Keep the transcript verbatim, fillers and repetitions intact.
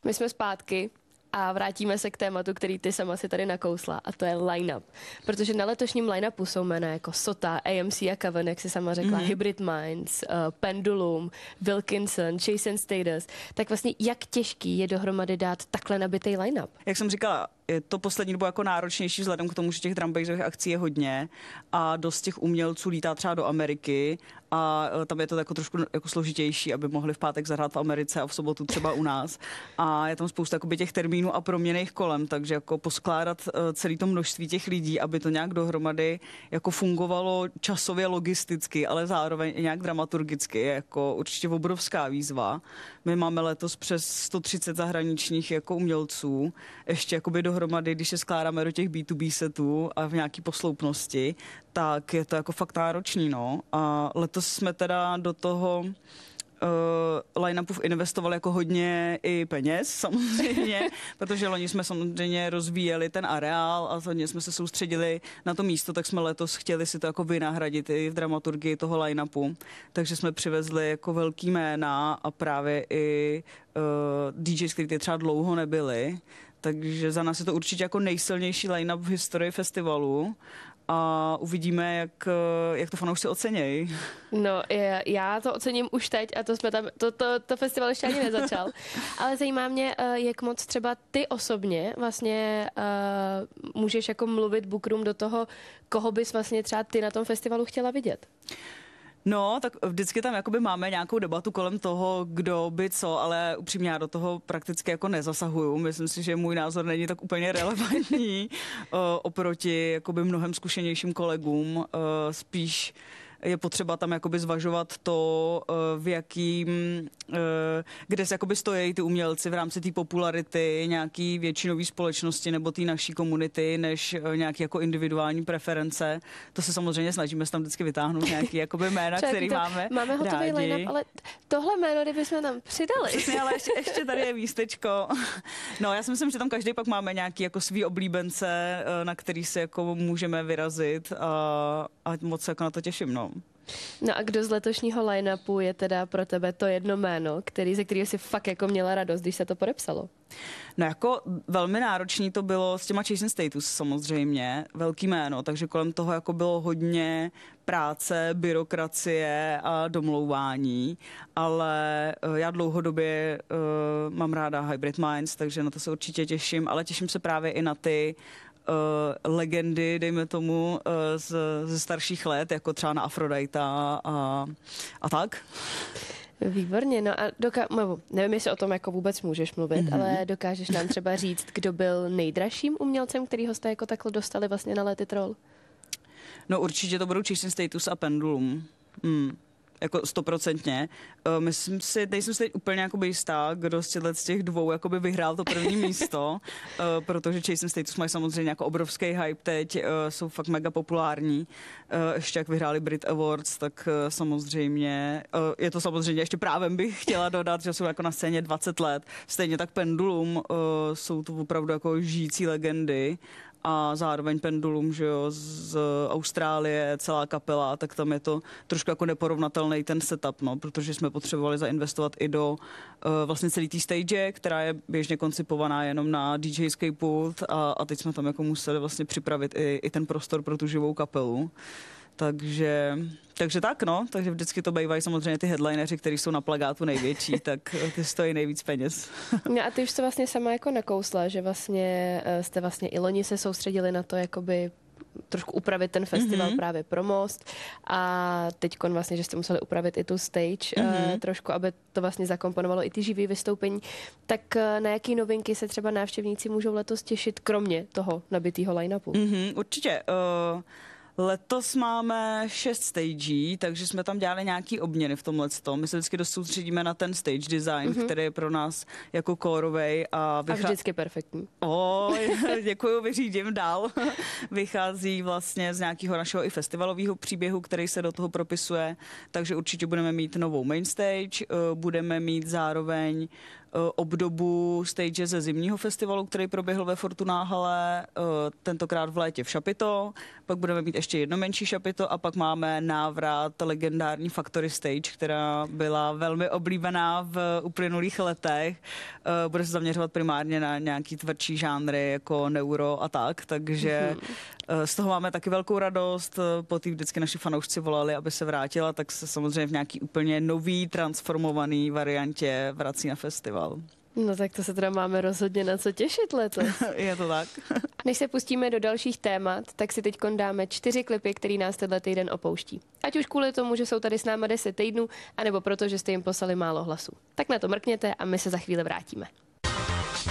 My jsme zpátky a vrátíme se k tématu, který ty sama si tady nakousla, a to je line-up. Protože na letošním line-upu jsou jména jako Sota, A M C a Coven, jak si sama řekla, mm-hmm. Hybrid Minds, uh, Pendulum, Wilkinson, Chase and Status. Tak vlastně jak těžký je dohromady dát takhle nabitý line-up? Jak jsem říkala, je to poslední dobu jako náročnější vzhledem k tomu, že těch drumbassových akcí je hodně a dost těch umělců lítá třeba do Ameriky a tam je to jako trošku jako složitější, aby mohli v pátek zahrát v Americe a v sobotu třeba u nás. A je tam spousta jakoby těch termínů a proměnných kolem, takže jako poskládat celé to množství těch lidí, aby to nějak dohromady jako fungovalo časově logisticky, ale zároveň i nějak dramaturgicky, je jako určitě obrovská výzva. My máme letos přes sto třicet zahraničních jako umělců, ještě jakoby dohromady, když se skládáme do těch bé dvě bé setů a v nějaký posloupnosti, tak je to jako fakt náročný, no. A letos jsme teda do toho Uh, line-upů investovali jako hodně i peněz, samozřejmě, protože loni jsme samozřejmě rozvíjeli ten areál a hodně jsme se soustředili na to místo, tak jsme letos chtěli si to jako vynahradit i v dramaturgii toho line-upu, takže jsme přivezli jako velký jména a právě i uh, dý džejs, který třeba dlouho nebyli, takže za nás je to určitě jako nejsilnější line-up v historii festivalu. A uvidíme, jak, jak to fanoušci ocenějí. No, já to ocením už teď a to jsme tam, to, to, to festival ještě ani nezačal. Ale zajímá mě, jak moc třeba ty osobně vlastně uh, můžeš jako mluvit bookerům do toho, koho bys vlastně třeba ty na tom festivalu chtěla vidět. No, tak vždycky tam jakoby máme nějakou debatu kolem toho, kdo by co, ale upřímně já do toho prakticky jako nezasahuju. Myslím si, že můj názor není tak úplně relevantní uh, oproti jakoby mnohem zkušenějším kolegům. Uh, spíš je potřeba tam jakoby zvažovat to, v jakým, kde se jakoby stojí ty umělci v rámci té popularity nějaký většinový společnosti nebo té naší komunity, než nějaký jako individuální preference. To se samozřejmě snažíme se tam vždycky vytáhnout nějaký jakoby jména, který to, máme Máme hotový line-up, ale tohle jméno, kdybychom tam přidali. Přesně, ale ještě, ještě tady je místečko. No, já si myslím, že tam každý pak máme nějaký jako svý oblíbence, na který se jako můžeme vyrazit a, a moc se jako na to těším, no. No a kdo z letošního line-upu je teda pro tebe to jedno jméno, který, ze kterého si fakt jako měla radost, když se to podepsalo? No jako velmi náročný to bylo s těma Chase and Status samozřejmě, velký jméno, takže kolem toho jako bylo hodně práce, byrokracie a domlouvání, ale já dlouhodobě uh, mám ráda Hybrid Minds, takže na to se určitě těším, ale těším se právě i na ty Uh, legendy, dejme tomu, uh, z, ze starších let, jako třeba na Afrodita a, a tak. Výborně, no a doká- nevím, jestli o tom jako vůbec můžeš mluvit, mm-hmm. ale dokážeš nám třeba říct, kdo byl nejdražším umělcem, kterýho jste jako takhle dostali vlastně na Let It Roll? No určitě to budou Chase and Status a Pendulum. Hmm. Jako stoprocentně. Uh, myslím si, nejsem si teď úplně jakoby jistá, kdo z z těch dvou jakoby vyhrál to první místo, uh, protože Chase and Status mají samozřejmě jako obrovský hype teď, uh, jsou fakt mega populární. Uh, ještě jak vyhráli Brit Awards, tak uh, samozřejmě, uh, je to samozřejmě ještě právem bych chtěla dodat, že jsou jako na scéně dvacet let. Stejně tak Pendulum, uh, jsou to opravdu jako žijící legendy. A zároveň Pendulum, že jo, z Austrálie, celá kapela, tak tam je to trošku jako neporovnatelný ten setup, no, protože jsme potřebovali zainvestovat i do uh, vlastně celý té stage, která je běžně koncipovaná jenom na DJský pult a, a teď jsme tam jako museli vlastně připravit i, i ten prostor pro tu živou kapelu. Takže, takže tak, no, takže vždycky to bývají samozřejmě ty headlineři, kteří jsou na plakátu největší, tak ty stojí nejvíc peněz. No a ty už to vlastně sama jako nakousla, že vlastně jste vlastně i loni se soustředili na to, jakoby trošku upravit ten festival mm-hmm. právě pro Most a teďkon vlastně, že jste museli upravit i tu stage mm-hmm. uh, trošku, aby to vlastně zakomponovalo i ty živý vystoupení. Tak uh, na jaký novinky se třeba návštěvníci můžou letos těšit, kromě toho nabitýho line-upu? Mm-hmm, určitě. Uh... Letos máme šest stagí, takže jsme tam dělali nějaký obměny v tomhle tom. My se vždycky dost soustředíme na ten stage design, mm-hmm. který je pro nás jako kórovej. A, vychá... a vždycky perfektní. O, děkuju, vyřídím dál. Vychází vlastně z nějakého našeho i festivalového příběhu, který se do toho propisuje, takže určitě budeme mít novou main stage, budeme mít zároveň obdobu stage ze zimního festivalu, který proběhl ve Fortuna hale, tentokrát v létě v Šapito, pak budeme mít ještě ještě jedno menší šapito a pak máme návrat legendární Factory Stage, která byla velmi oblíbená v uplynulých letech. Bude se zaměřovat primárně na nějaký tvrdší žánry jako neuro a tak, takže mm-hmm. z toho máme taky velkou radost. Po té vždycky naši fanoušci volali, aby se vrátila, tak se samozřejmě v nějaký úplně nový, transformovaný variantě vrací na festival. No tak to se teda máme rozhodně na co těšit letos. Je to tak. Než se pustíme do dalších témat, tak si teď dáme čtyři klipy, který nás tenhle týden opouští. Ať už kvůli tomu, že jsou tady s náma deset týdnů, anebo proto, že jste jim poslali málo hlasů. Tak na to mrkněte a my se za chvíli vrátíme.